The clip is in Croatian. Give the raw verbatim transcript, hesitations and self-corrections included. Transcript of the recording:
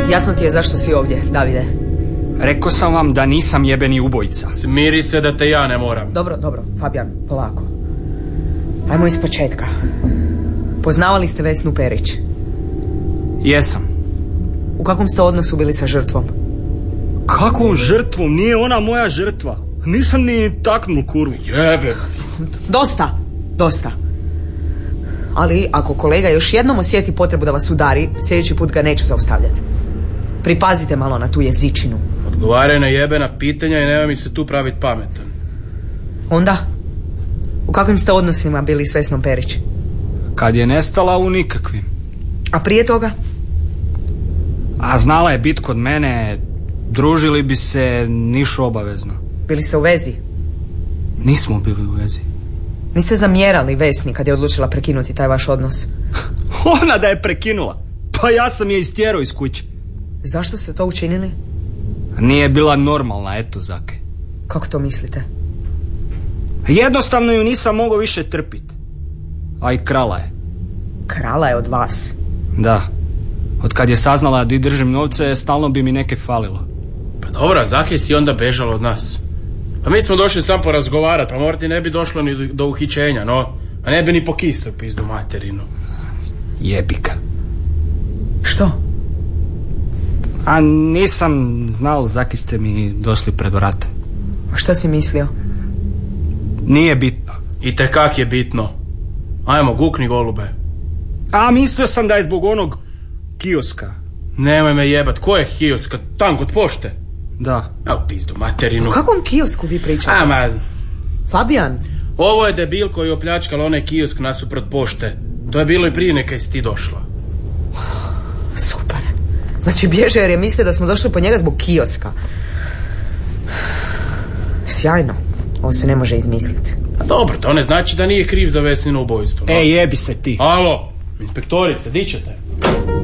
Jasno ti je zašto si ovdje, Davide. Rekao sam vam da nisam jebeni ubojica. Smiri se da te ja ne moram. Dobro, dobro, Fabijan, polako. Ajmo iz početka. Poznavali ste Vesnu Perić? Jesam. U kakvom ste odnosu bili sa žrtvom? Kakvom žrtvom? Nije ona moja žrtva. Nisam ni taknul kurvu. Jebe. Dosta, dosta. Ali ako kolega još jednom osjeti potrebu da vas udari, sljedeći put ga neću zaustavljati. Pripazite malo na tu jezičinu. Odgovaraj na jebena pitanja i nema mi se tu praviti pametan. Onda? U kakvim ste odnosima bili s Vesnom Perić? Kad je nestala, u nikakvim. A prije toga? A znala je bit kod mene, družili bi se, niš obavezno. Bili ste u vezi? Nismo bili u vezi. Niste zamjerali Vesni kad je odlučila prekinuti taj vaš odnos? Ona da je prekinula. Pa ja sam je istjerao iz kuće. Zašto ste to učinili? Nije bila normalna, eto Zake. Kako to mislite? Jednostavno ju nisam mogao više trpit. A i krala je. Krala je od vas? Da. Od kad je saznala da držim novce, stalno bi mi neke falilo. Pa dobro, Zake si onda bežala od nas. Pa mi smo došli sam porazgovarati, pa možda ne bi došlo ni do uhićenja, no. A ne bi ni pokisao pizdu materinu. Jebika. Što? A nisam znao, Zaki ste mi došli pred vrata. A što si mislio? Nije bitno. I te kak je bitno. Ajmo, gukni golube. A mislio sam da je zbog onog kioska. Nemoj me jebat, ko je kioska? Tam kod pošte? Da. Evo pizdu materinu. O kakvom kiosku vi pričate? Ama, Fabijan? ovo je debil koji je opljačkal onaj kiosk nasuprot pošte. To je bilo i prije neka si ti došla. Super. Znači bježe jer je mislio da smo došli po njega zbog kioska. Sjajno. Ovo se ne može izmisliti. A dobro, to ne znači da nije kriv za Vesnino ubojstvo. No? E, jebi se ti. Alo, inspektorice, di ćete?